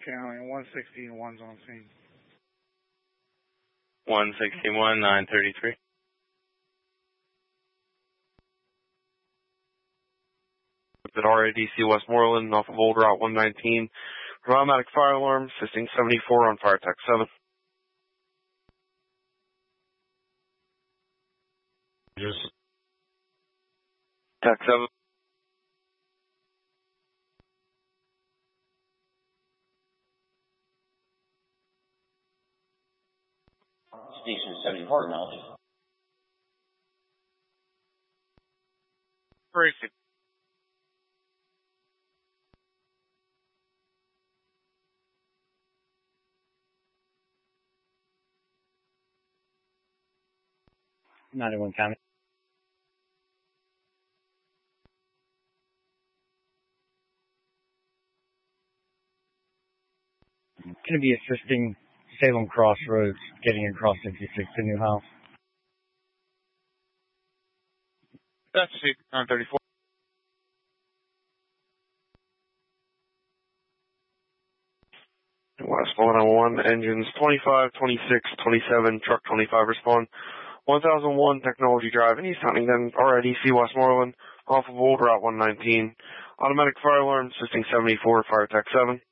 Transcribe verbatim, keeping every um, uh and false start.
County, one sixty-one's on scene. one sixty-one, nine thirty-three. At R A D C Westmoreland off of Old Route one nineteen. Automatic fire alarm, assisting seventy-four on Fire Tech seven. Just Tech seven. Station seventy Hartmouth. Racing. ninety-one County. Going to be assisting Salem Crossroads getting across fifty-six to New House. That's nine thirty-four. West one oh one, engines twenty-five, twenty-six, twenty-seven, truck twenty-five respond. one thousand one Technology Drive in East Huntington, R I D C Westmoreland, off of Old Route one nineteen. Automatic fire alarm, assisting seventy-four, Fire Tech seven.